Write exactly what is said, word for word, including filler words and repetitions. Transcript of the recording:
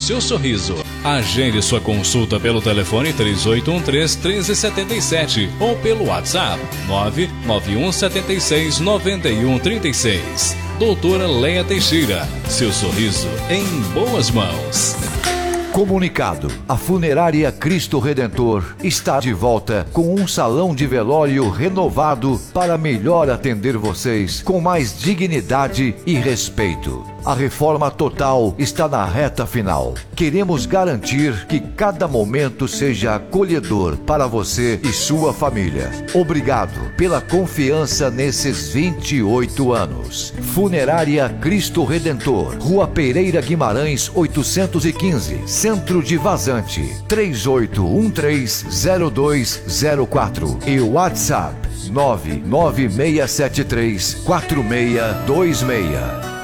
seu sorriso. Agende sua consulta pelo telefone três oito um três, um três sete sete ou pelo WhatsApp nove nove um sete seis, nove um três seis. Doutora Leia Teixeira, seu sorriso em boas mãos. Comunicado: a Funerária Cristo Redentor está de volta com um salão de velório renovado para melhor atender vocês com mais dignidade e respeito. A reforma total está na reta final. Queremos garantir que cada momento seja acolhedor para você e sua família. Obrigado pela confiança nesses vinte e oito anos. Funerária Cristo Redentor, Rua Pereira Guimarães oitocentos e quinze, Centro de Vazante, três oito um três, zero dois zero quatro e WhatsApp nove nove seis sete três, quatro seis dois seis.